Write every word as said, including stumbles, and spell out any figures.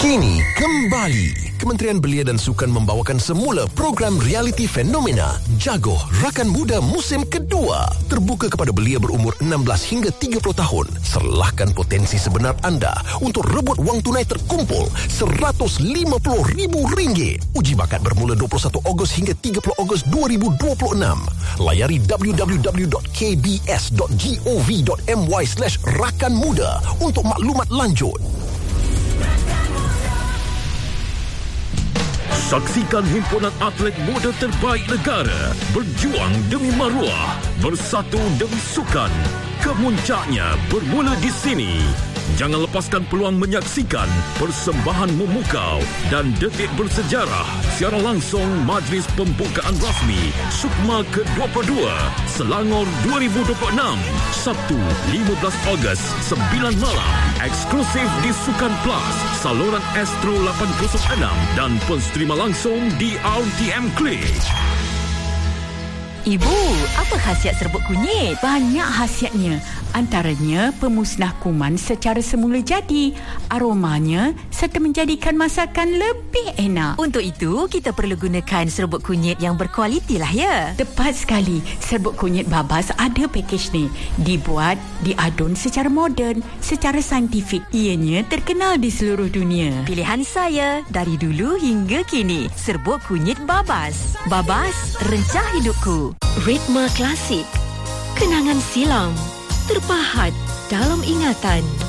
Kini kembali Kementerian Belia dan Sukan membawakan semula program realiti fenomena Jagoh Rakan Muda musim kedua. Terbuka kepada belia berumur enam belas hingga tiga puluh tahun. Serlahkan potensi sebenar anda untuk rebut wang tunai terkumpul seratus lima puluh ribu ringgit. Uji bakat bermula dua puluh satu Ogos hingga tiga puluh Ogos dua ribu dua puluh enam. Layari w w w dot k b s dot gov dot my slash rakan muda untuk maklumat lanjut. Saksikan himpunan atlet muda terbaik negara berjuang demi maruah, bersatu demi sukan. Kemuncaknya bermula di sini. Jangan lepaskan peluang menyaksikan persembahan memukau dan detik bersejarah siaran langsung Majlis Pembukaan Rasmi SUKMA ke dua puluh dua Selangor dua ribu dua puluh enam, Sabtu lima belas Ogos sembilan malam, eksklusif di Sukan Plus, saluran Astro lapan kosong enam dan pensterima langsung di R T M Click. Ibu, apa khasiat serbuk kunyit? Banyak khasiatnya. Antaranya pemusnah kuman secara semula jadi, aromanya serta menjadikan masakan lebih enak. Untuk itu, kita perlu gunakan serbuk kunyit yang berkualiti lah ya. Tepat sekali. Serbuk kunyit Babas ada pakej ni. Dibuat, diadun secara moden, secara saintifik. Ianya terkenal di seluruh dunia. Pilihan saya dari dulu hingga kini. Serbuk kunyit Babas. Babas, rencah hidupku. Ritma Klasik. Kenangan silam terpahat dalam ingatan.